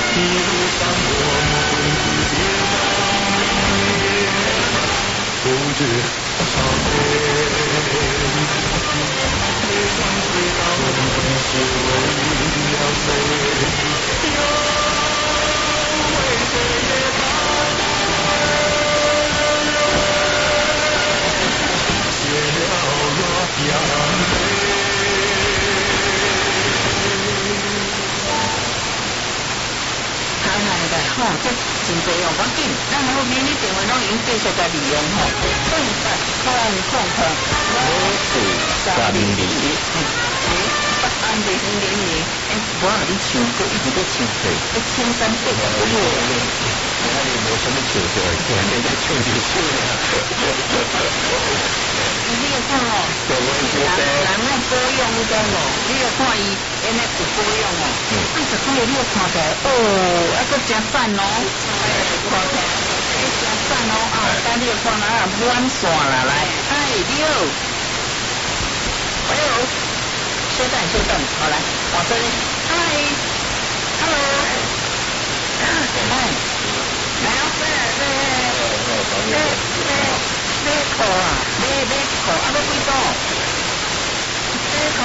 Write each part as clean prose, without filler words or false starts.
一路上我们共度艰难，不知伤悲。每当回到你是我一样美，又为谁也淌血了眼泪。 吼，这真济哦，我紧，咱后面你电话拢已经继续在利用吼，8安000我你唱歌一直在唱1380 我你无什么唱歌，听你在唱就唱啦。 你有看哦，人爱保养你知无？你有看伊，因为有保养哦。20块你有看起来哦，还佫真瘦哦，看起来真瘦哦啊！但你有看哪满线啦来，哎你好，哎呦，稍等，好来，往这里，嗨 ，hello， 哎。来哦，买裤啊，买裤，啊，要几多？买裤，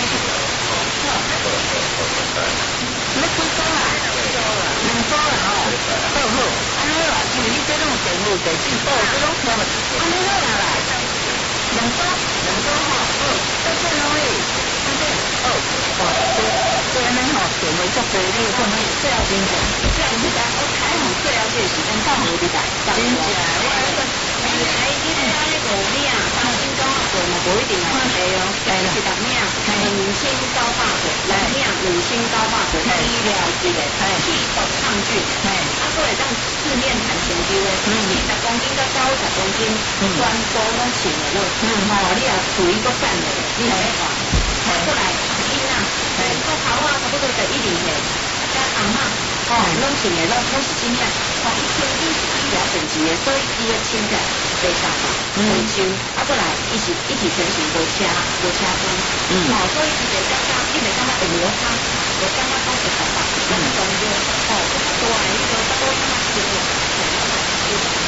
要几多啊？2组啦吼，好，安尼啦，因为你这种电话地址，这种听嘛，安尼好啦啦，2组吼，好，再见咯喂，再见，哇，这安尼吼，电话足多，你有看没？最后真正，我开好最了解时间到何地带？真正，我你安尼5领，3分钟啊做嘛，无一定啊，对哦，是10领，2900块，2领2900块，医疗级的，气动抗菌，啊，所以当4面弹性机的，40公斤到90公斤，全部拢穿的咯，你啊属于个散的，你来看，过来，囡仔，个头啊差不多在1厘米，加阿嬷。拢穿的，拢是真正，伊天生是医疗等级的，所以伊的穿起来袂差吧，袂伤。啊，过来，伊是一体成型，无车灯，所以伊袂感觉，你袂感觉会摩擦，袂感觉讲会吵吧，咱专业，大的，你就差不多那么轻，